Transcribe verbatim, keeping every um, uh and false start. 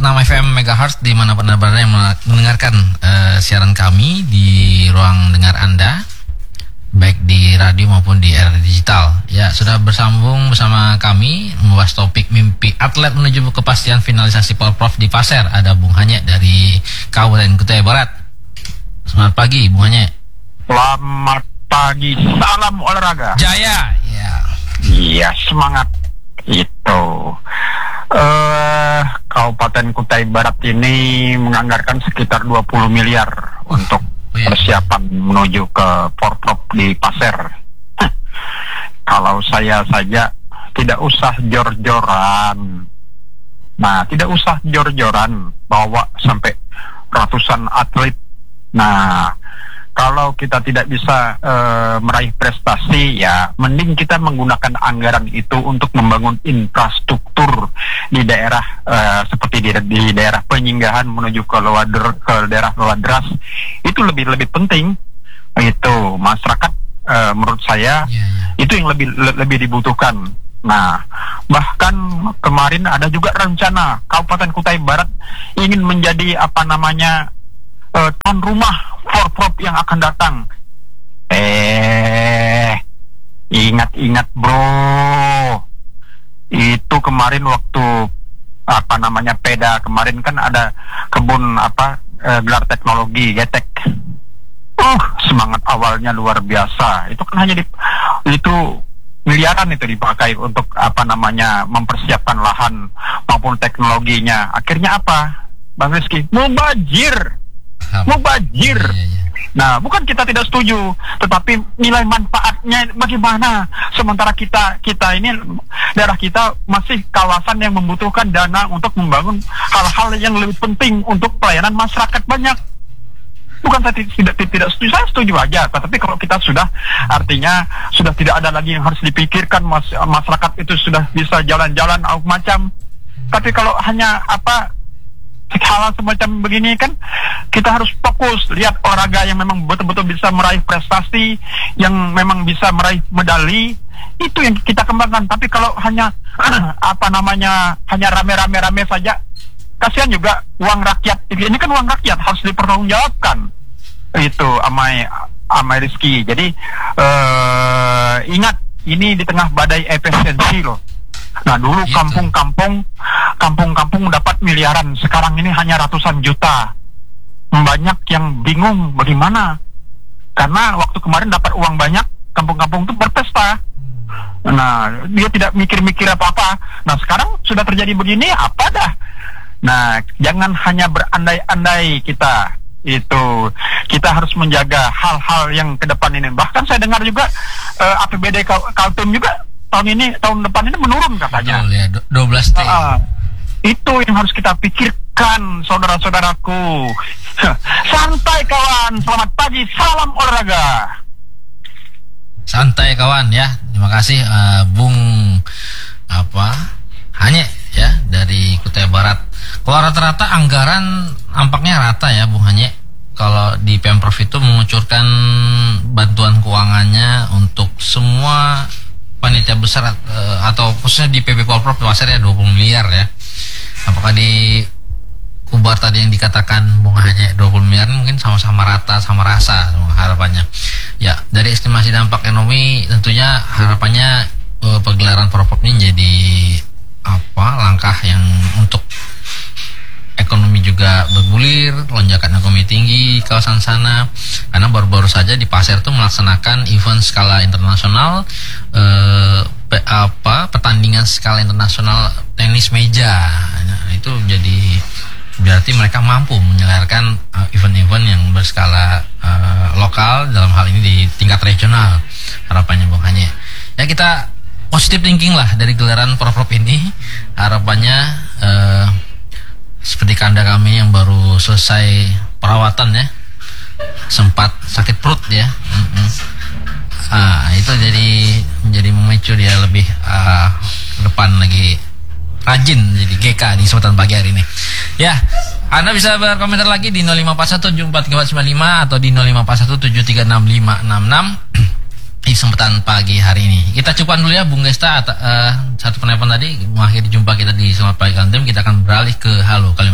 enam F M Megahertz dimanapun Anda berada yang mendengarkan uh, siaran kami di ruang dengar Anda, baik di radio maupun di era digital. Ya, sudah bersambung bersama kami membahas topik mimpi atlet menuju kepastian finalisasi Porprov di Pasir. Ada Bung Hanye dari Kabupaten Kutai Barat. Selamat pagi, Bung Hanye. Selamat pagi, salam olahraga. Jaya. Ya. Iya, semangat itu. Uh, Kabupaten Kutai Barat ini menganggarkan sekitar dua puluh miliar uh, untuk oh iya. persiapan menuju ke Porprov di Pasir. Kalau saya saja tidak usah jor-joran. Nah, tidak usah jor-joran bawa sampai ratusan atlet. Nah, kalau kita tidak bisa uh, meraih prestasi, ya mending kita menggunakan anggaran itu untuk membangun infrastruktur di daerah uh, seperti di, di daerah penyinggahan menuju ke Loader, ke daerah Loadras. Itu lebih lebih penting. Itu masyarakat uh, menurut saya yeah, yeah. itu yang lebih le, lebih dibutuhkan. Nah, bahkan kemarin ada juga rencana Kabupaten Kutai Barat ingin menjadi apa namanya uh, tuan rumah Porprov yang akan datang. Eh, ingat-ingat bro, itu kemarin waktu apa namanya peda kemarin kan ada kebun apa eh, gelar teknologi getek. Uh, semangat awalnya luar biasa. Itu kan hanya di, itu miliaran itu dipakai untuk apa namanya mempersiapkan lahan maupun teknologinya. Akhirnya apa, Bang Rizky? Mubazir. Mubazir. Nah, bukan kita tidak setuju, tetapi nilai manfaatnya bagaimana? Sementara kita kita ini daerah kita masih kawasan yang membutuhkan dana untuk membangun hal-hal yang lebih penting untuk pelayanan masyarakat banyak. Bukan saya tidak tidak setuju, saya setuju aja. Tetapi kalau kita sudah artinya sudah tidak ada lagi yang harus dipikirkan, mas, masyarakat itu sudah bisa jalan-jalan macam. Tapi kalau hanya apa hal semacam begini kan kita harus fokus lihat olahraga yang memang betul-betul bisa meraih prestasi, yang memang bisa meraih medali, itu yang kita kembangkan. Tapi kalau hanya apa namanya hanya rame-rame-rame saja, kasihan juga uang rakyat. Ini kan uang rakyat harus dipertanggungjawabkan. Itu amai amai Rizky. Jadi uh, ingat, ini di tengah badai efisiensi loh. Nah, dulu kampung-kampung kampung-kampung dapat miliaran, sekarang ini hanya ratusan juta. Banyak yang bingung bagaimana, karena waktu kemarin dapat uang banyak, kampung-kampung itu berpesta. Nah, dia tidak mikir-mikir apa-apa. Nah, sekarang sudah terjadi begini, apa dah? Nah, jangan hanya berandai-andai kita. Itu kita harus menjaga hal-hal yang ke depan ini. Bahkan saya dengar juga uh, A P B D Kaltim juga tahun ini, tahun depan ini menurun katanya. Betul ya, dua belas T. Uh, itu yang harus kita pikirkan, saudara-saudaraku. Santai kawan, selamat pagi, salam olahraga. Santai kawan ya, terima kasih uh, Bung apa Hanye ya dari Kutai Barat. Kalau rata-rata anggaran nampaknya rata ya Bung Hanye. Kalau di Pemprov itu mengucurkan bantuan keuangannya untuk semua panitia besar uh, atau khususnya di P B Porprov Pasir ya dua puluh miliar ya. Apakah di Kubar tadi yang dikatakan Bung Hanye dua puluh miliar mungkin sama-sama rata, sama rasa harapannya. Ya, dari estimasi dampak ekonomi tentunya harapannya uh, pegelaran Porprov ini jadi apa langkah yang untuk ekonomi juga bergulir, lonjakan ekonomi tinggi di kawasan sana, karena baru-baru saja di Pasir itu melaksanakan event skala internasional, eh, pe, apa pertandingan skala internasional tenis meja. Nah, itu jadi berarti mereka mampu menyelenggarakan uh, event-event yang berskala uh, lokal, dalam hal ini di tingkat regional. Harapannya Bung Hanye, ya kita positive thinking lah dari gelaran Porprov ini. Harapannya uh, seperti kanda kami yang baru selesai perawatan ya, sempat sakit perut ya, mm-hmm. ah, itu jadi menjadi memicu dia lebih uh, ke depan lagi rajin jadi G K di kesempatan pagi hari ini. Ya, Anda bisa berkomentar lagi di nol lima empat satu tujuh empat tiga empat sembilan lima atau di nol lima empat satu tujuh tiga enam lima enam enam di kesempatan pagi hari ini. Kita cukupkan dulu ya Bung Gesta, uh, satu penelpon tadi mengakhiri jumpa kita di Selamat Pagi Kaltim. Kita akan beralih ke Halo Kalimantan.